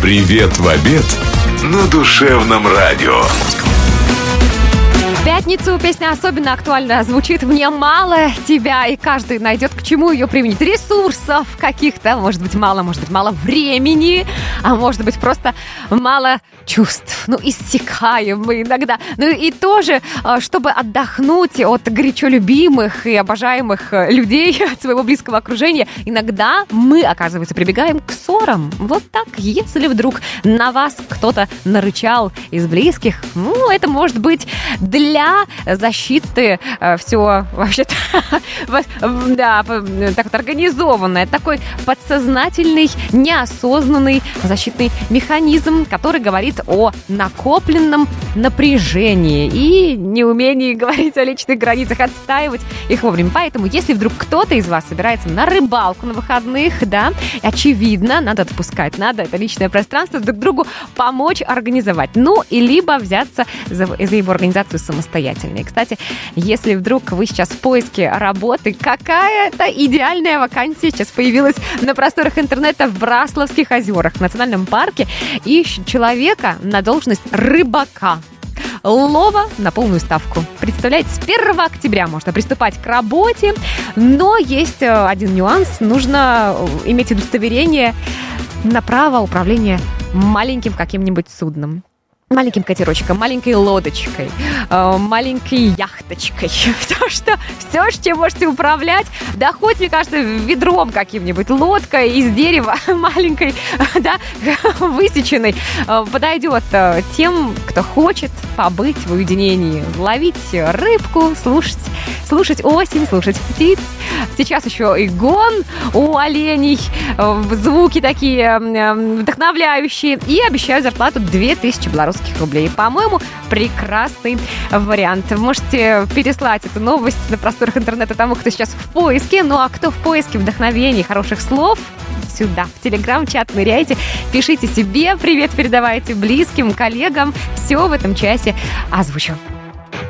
Привет в обед на душевном радио. В пятницу песня особенно актуально звучит. Мне мало тебя, и каждый найдет, к чему ее применить. Ресурсов каких-то, может быть, мало времени, а может быть, просто мало чувств. Иссякаем мы иногда. И тоже, чтобы отдохнуть от горячо любимых и обожаемых людей, от своего близкого окружения, иногда мы, оказывается, прибегаем к ссорам. Вот так, если вдруг на вас кто-то нарычал из близких, это может быть для защиты все вообще-то так вот организованное, такой подсознательный, неосознанный защитный механизм, который говорит о накопленном напряжении и неумении говорить о личных границах, отстаивать их вовремя. Поэтому, если вдруг кто-то из вас собирается на рыбалку на выходных, очевидно, надо отпускать, надо это личное пространство друг другу помочь организовать. И либо взяться за его организацию самостоятельно. И, кстати, если вдруг вы сейчас в поиске работы, какая-то идеальная вакансия сейчас появилась на просторах интернета в Брасловских озерах, в национальном парке, ищут человека на должность рыбака. Лова на полную ставку. Представляете, с 1 октября можно приступать к работе, но есть один нюанс. Нужно иметь удостоверение на право управления маленьким каким-нибудь судном. Маленьким катерочком, маленькой лодочкой, маленькой яхточкой. Все, чем можете управлять. Да хоть, мне кажется, ведром каким-нибудь. Лодкой из дерева маленькой, высеченной. Подойдет тем, кто хочет побыть в уединении. Ловить рыбку, слушать осень, слушать птиц. Сейчас еще и гон у оленей. Звуки такие вдохновляющие. И обещают зарплату 2000 белорусских рублей. По-моему, прекрасный вариант. Вы можете переслать эту новость на просторах интернета тому, кто сейчас в поиске. А кто в поиске вдохновений, хороших слов, сюда, в телеграм-чат ныряйте, пишите себе привет, передавайте близким, коллегам. Все в этом часе озвучу.